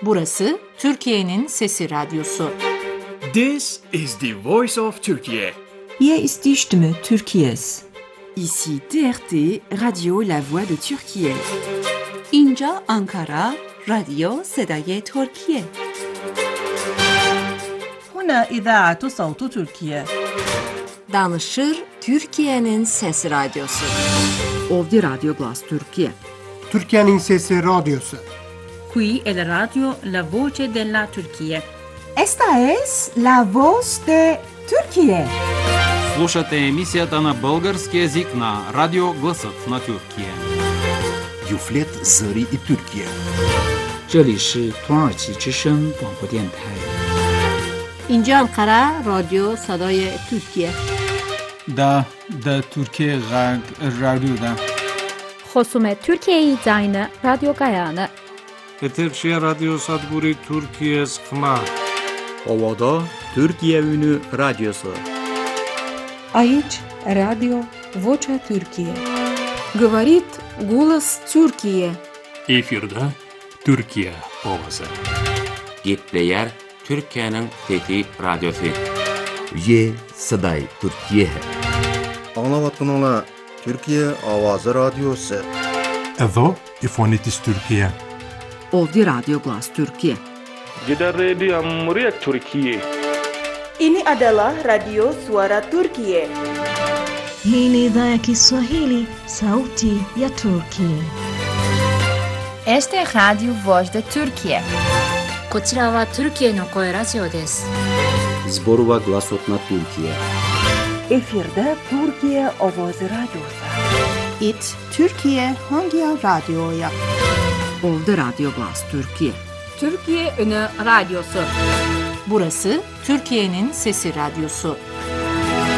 Burası Türkiye'nin Sesi Radyosu. This is the voice of Turkey. Hier ist die Stimme Türkiye's. Ici TRT, Radio La Voix de Türkiye. اینجا آنکارا، رادیو صدای ترکیه. هنا إذاعة صوت تركيا. Danışır Türkiye'nin Sesi Radyosu. Ovdje Radio Glas Türkiye. Türkiye'nin Sesi Radyosu. Qui è la radio La Voce della Turchia. Esta es la voz de Türkiye. Слушате емисията на български език на Радио Гласът на Türkiye. Юфлет Зări и Türkiye. 这里是土耳其之声广播电台。 اینجا انقره رادیو صدای ترکیه. دا Türkiye Radyo'da. خصوم Türkiye Zayne Radyo Gayane. Eterşehir Radyo Sadburi Türkiye Sıkma. Ovada Türkiye Ünü Radyosu. Aici Radio Vocea Türkiye. Говорит голос Türkiye. Efirde Türkiye Ovası. Gitleyer Türkiye'nin Fethi Radyosu. Ye Saday Türkiye. Anlavatkanala Türkiye Avazı Radyosu. Edo İfonitis Türkiye. Ovdje Radio Glas Türkiye. Gider Radio Cumhuriyet Türkiye. Ini adalah Radio Suara Turkiye. Hii ni idhaa ya Kiswahili, Sauti ya Turkiye. Este es Radio Voz de Turkiye. こちらはトルキエの声ラジオです。 Zborova Glasot na Türkiye. Efirde Türkiye Ovozi Radyosu. It Türkiye Hangi Radyo'ya? Ovdje Radio Glas Türkiye. Türkiye Ünü Radyosu. Burası Türkiye'nin Sesi Radyosu.